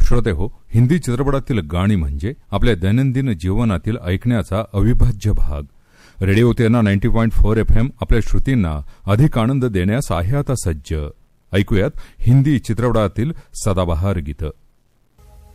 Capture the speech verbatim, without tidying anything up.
श्रोते हो, हिंदी चित्रपटातील गाणी म्हणजे आपल्या दैनंदिन जीवनातील ऐकण्याचा अविभाज्य भाग. Radio Terna ninety point four F M आपल्या श्रुतींना अधिक आनंद देण्यास आहे आता सज्ज. ऐकूयात हिंदी चित्रपटातील सदाबहार गीतं.